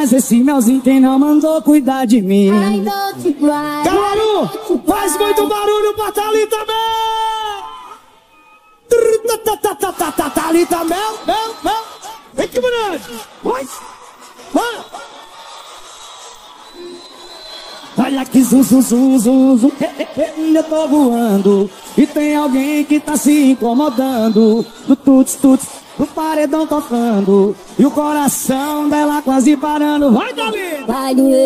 mas esse melzinho quem não mandou cuidar de mim. Caru, faz muito barulho pra Thalita Mel. Thalita Mel. Vem que bonito. Vai. Olha que zum, eu tô voando e tem alguém que tá se incomodando. Do tuts, o paredão tocando e o coração dela quase parando. Vai, Thalita!